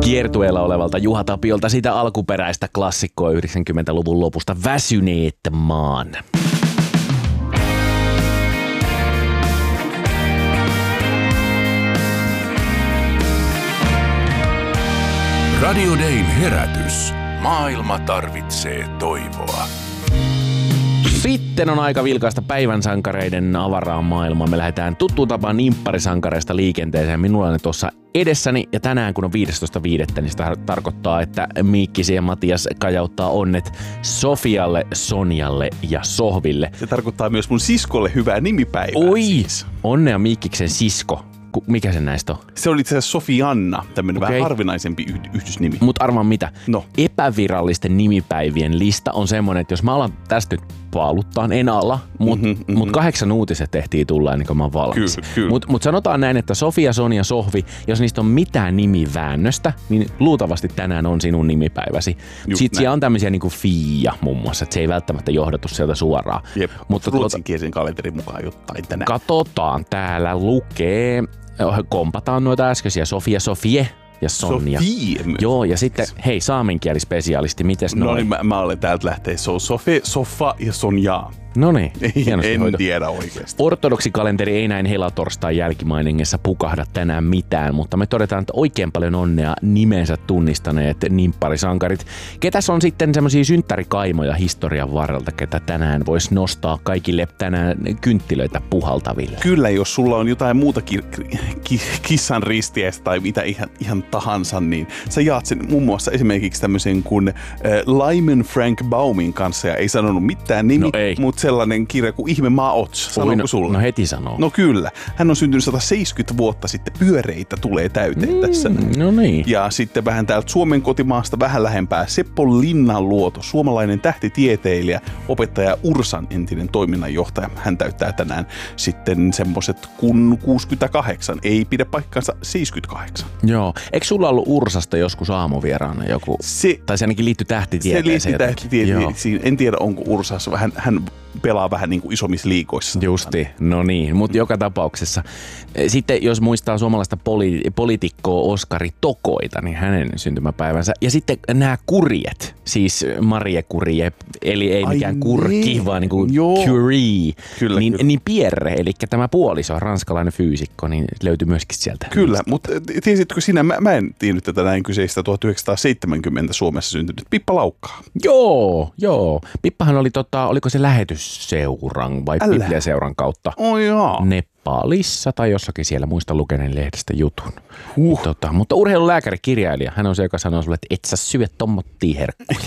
kiertueella olevalta Juha Tapiolta sitä alkuperäistä klassikkoa 90-luvun lopusta Väsyneet maan. Radio Dayn herätys. Maailma tarvitsee toivoa. Sitten on aika vilkaista päivän sankareiden avaraan maailmaa. Me lähdetään tuttuun tapaan nimpparisankareista liikenteeseen. Minulla on ne tuossa edessäni ja tänään kun on 15.5. niin se tarkoittaa, että Miikkisi ja Matias kajauttaa onnet Sofialle, Sonjalle ja Sohville. Se tarkoittaa myös mun siskolle hyvää nimipäivää. Oi, siis. Onnea Miikkiksen sisko. Mikä se näistä on? Se oli itse asiassa Sofianna, tämmöinen vähän harvinaisempi yhdysnimi. Mutta arvaa mitä? No. Epävirallisten nimipäivien lista on semmoinen, että jos mä alan tästä nyt paaluttaan, en ala, mutta 8 uutiset tehtiin tulla ennen kuin mä oon valmis. Kyllä. Mutta sanotaan näin, että Sofia, Sonja, Sohvi, jos niistä on mitään nimiväännöstä, niin luultavasti tänään on sinun nimipäiväsi. Sitten siellä on tämmöisiä niin kuin Fia muun muassa, että se ei välttämättä johdatu sieltä suoraan. Jep, mutta ruotsinkielisen kalenterin mukaan jotain tänään. Katsotaan, täällä lukee, kompataan noita äskeisiä, Sofia, Sofie ja Sonja. Sofie. Joo, ja sitten, hei, saamenkielispesialisti, mites noin? No niin, mä olen täältä lähteä. Se on Sofe, Soffa ja Sonja. No niin, hienosti en hoito. tiedä oikeasti. Ortodoksikalenteri ei näin helatorstain jälkimainingessa pukahda tänään mitään, mutta me todetaan, että oikein paljon onnea nimensä tunnistaneet nimpparisankarit. Ketäs on sitten semmoisia synttärikaimoja historian varrelta, ketä tänään voisi nostaa kaikille tänään kynttilöitä puhaltaville? Kyllä, jos sulla on jotain muuta kissan ristiäistä tai mitä ihan tahansa, niin sä jaat sen muun muassa esimerkiksi tämmöisen kuin Lyman Frank Baumin kanssa ja ei sanonut mitään nimi, mutta sellainen kirja kuin Ihme maa ots. Sanooko sulla? No heti sanoo. No kyllä. Hän on syntynyt 170 vuotta sitten. Pyöreitä tulee täyteen tässä. No niin. Ja sitten vähän täältä Suomen kotimaasta vähän lähempää Seppo Linnanluoto, suomalainen tähtitieteilijä, opettaja Ursan entinen toiminnanjohtaja. Hän täyttää tänään sitten semmoiset kun 68. Ei pidä paikkansa 78. Joo. Eikö sulla ollut Ursasta joskus aamuvieraana joku? Tai se ainakin liittyi tähtitieteeseen. Se liittyy tähtitieteeseen. En tiedä, onko Ursassa. Hän pelaa vähän niin kuin isommissa liigoissa. Justi, no niin, mutta joka tapauksessa. Sitten jos muistaa suomalaista poliitikkoa Oskari Tokoita, niin hänen syntymäpäivänsä. Ja sitten nämä kurjet, siis Marie Curie, eli ei mikään kurki, vaan niin kuin Curie. Kyllä, niin Pierre, eli tämä puoliso, ranskalainen fyysikko, niin löytyi myöskin sieltä. Kyllä, mutta tiesitkö sinä, mä en tiennyt tätä näin kyseistä 1970 Suomessa syntynyt Pippa Laukkaa. Joo. Pippahan oli oliko se lähetysseuran vai Bibliaseuran kautta? Nepalissa tai jossakin siellä, muista lukeneen lehdestä jutun. Mutta urheilulääkäri, kirjailija, hän on se, joka sanoo sulle, että et sä syö tommottia herkkuja.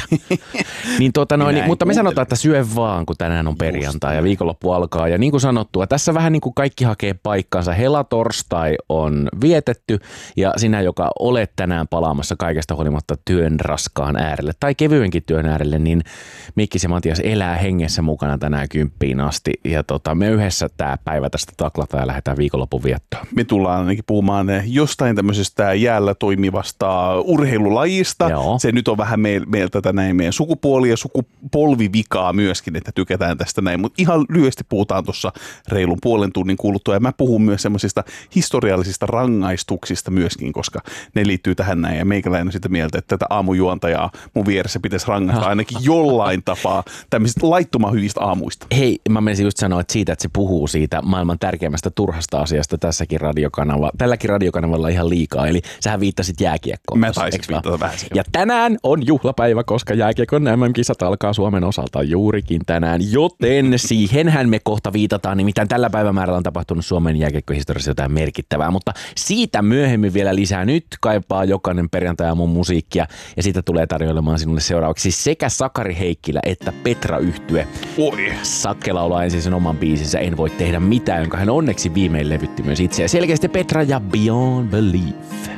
Mutta me sanotaan, että syö vaan, kun tänään on perjantai ja viikonloppu alkaa. Ja niin kuin sanottua, tässä vähän niin kuin kaikki hakee paikkansa. Helatorstai on vietetty ja sinä, joka olet tänään palaamassa kaikesta huolimatta työn raskaan äärelle tai kevyenkin työn äärelle, niin Mikkis ja Matias elää hengessä mukana tänään 10 asti. Ja me yhdessä tämä päivä tästä taklataan ja lähdetään viikonlopun viettoon. Me tullaan ainakin puhumaan jostain tämmöisestä jäällä toimivasta urheilulajista. Joo. Se nyt on vähän meiltä tänään meidän sukupuoli- ja sukupolvivikaa myöskin, että tykätään tästä näin. Mutta ihan lyhyesti puhutaan tuossa reilun puolen tunnin kuluttua. Ja mä puhun myös semmoisista historiallisista rangaistuksista myöskin, koska ne liittyy tähän näin. Ja meikäläinen on sitä mieltä, että tätä aamujuontajaa mun vieressä pitäisi rangaista ainakin jollain tapaa tämmöisistä laittoman hyvistä aamuista. Hei, mä menisin just sanoa, että siitä, että se puhuu siitä maailman tärkeimmästä turhasta asiasta tälläkin radiokanavalla ihan liikaa. Eli sähän viittasit jääkiekkoon. Mä taisin viittata vähän siihen. Ja tänään on juhlapäivä, koska jääkiekon MM-kisat alkaa Suomen osalta juurikin tänään. Joten siihenhän me kohta viitataan. Nimittäin tällä päivämäärällä on tapahtunut Suomen jääkiekkohistoriassa jotain merkittävää. Mutta siitä myöhemmin vielä lisää. Nyt kaipaa jokainen perjantai-aamun musiikkia. Ja siitä tulee tarjoilemaan sinulle seuraavaksi sekä Sakari Heikkilä että Petra Yhtye. Oi. Sakke laulaa ensin sen oman biisinsä En voi tehdä mitään, jonka hän onneksi viimein levytti myös itse. Ja selkeästi Petra ja Beyond Belief.